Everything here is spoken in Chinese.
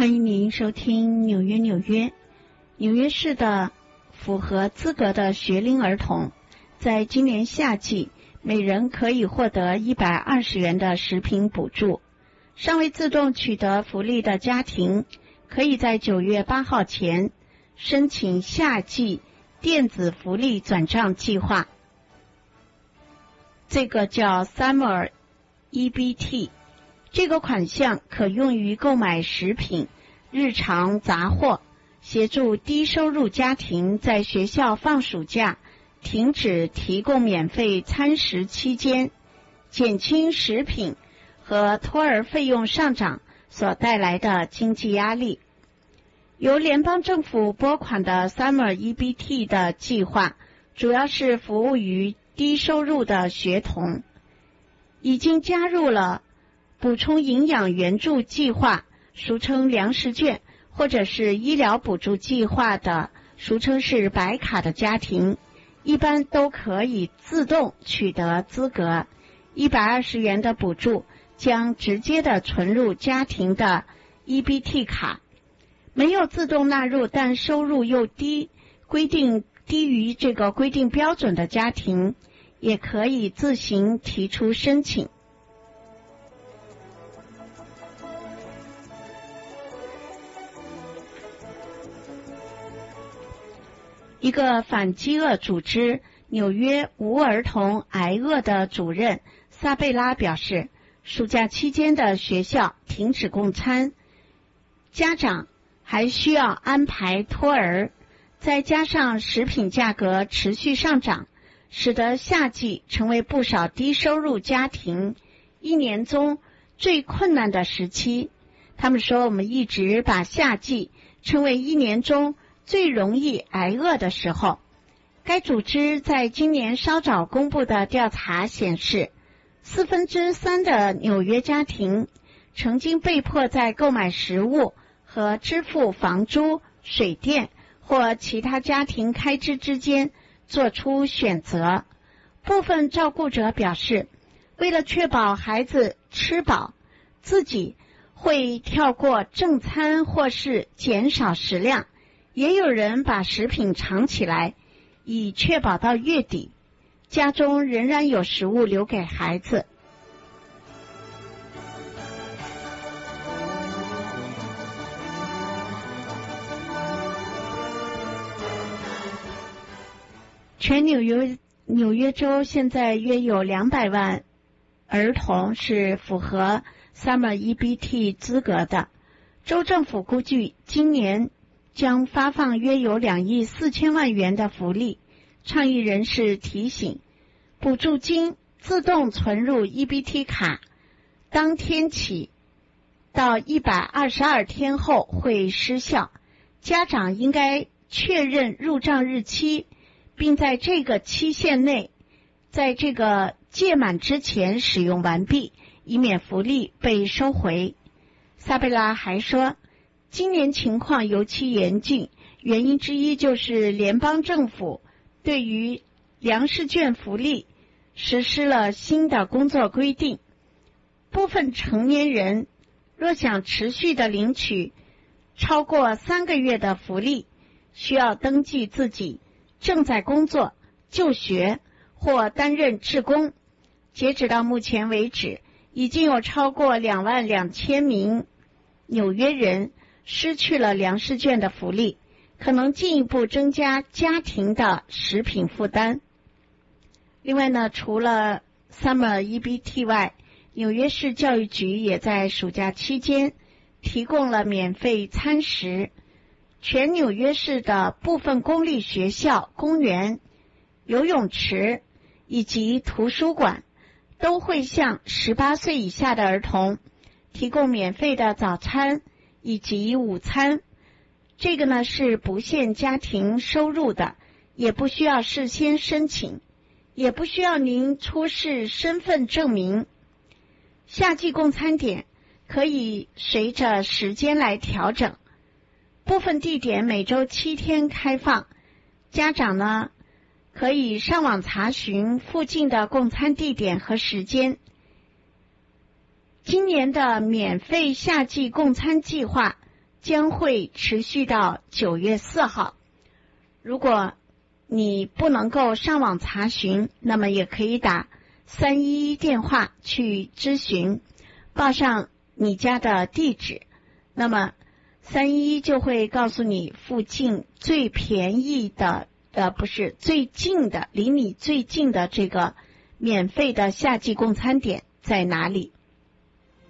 欢迎您收听纽约市的符合资格的学龄儿童，在今年夏季每人可以获得120元的食品补助。尚未自动取得福利的家庭，可以在9月8号前申请夏季电子福利转账计划，这个叫 Summer EBT。这个款项可用于购买食品、日常杂货，协助低收入家庭在学校放暑假停止提供免费餐食期间，减轻食品和托儿费用上涨所带来的经济压力。由联邦政府拨款的 Summer EBT 的计划主要是服务于低收入的学童，已经加入了补充营养援助计划，俗称粮食券，或者是医疗补助计划的，俗称是白卡的家庭，一般都可以自动取得资格。120元的补助将直接的存入家庭的 EBT 卡。没有自动纳入但收入又低于这个规定标准的家庭，也可以自行提出申请。一个反饥饿组织纽约无儿童挨饿的主任萨贝拉表示，暑假期间的学校停止供餐，家长还需要安排托儿，再加上食品价格持续上涨，使得夏季成为不少低收入家庭一年中最困难的时期。他们说，我们一直把夏季称为一年中最容易挨饿的时候。该组织在今年稍早公布的调查显示，3/4的纽约家庭曾经被迫在购买食物和支付房租、水电或其他家庭开支之间做出选择。部分照顾者表示，为了确保孩子吃饱，自己会跳过正餐或是减少食量，也有人把食品藏起来，以确保到月底家中仍然有食物留给孩子。全纽约州现在约有200万儿童是符合 Summer EBT 资格的。州政府估计今年将发放约有2亿4千万元的福利。倡议人士提醒，补助金自动存入 EBT 卡当天起到122天后会失效，家长应该确认入账日期，并在这个期限内在这个届满之前使用完毕，以免福利被收回。萨贝拉还说，今年情况尤其严峻，原因之一就是联邦政府对于粮食券福利实施了新的工作规定。部分成年人若想持续的领取超过3个月的福利，需要登记自己正在工作、就学或担任志工。截止到目前为止，已经有超过22000名纽约人失去了粮食券的福利，可能进一步增加家庭的食品负担。另外呢，除了 Summer EBT 外，纽约市教育局也在暑假期间提供了免费餐食。全纽约市的部分公立学校、公园、游泳池以及图书馆都会向18岁以下的儿童提供免费的早餐以及午餐。这个呢是不限家庭收入的，也不需要事先申请，也不需要您出示身份证明。夏季供餐点可以随着时间来调整，部分地点每周7天开放，家长呢可以上网查询附近的供餐地点和时间。今年的免费夏季供餐计划将会持续到9月4号。如果你不能够上网查询，那么也可以打311电话去咨询，报上你家的地址，那么311就会告诉你附近最便宜的不是最近的，离你最近的这个免费的夏季供餐点在哪里。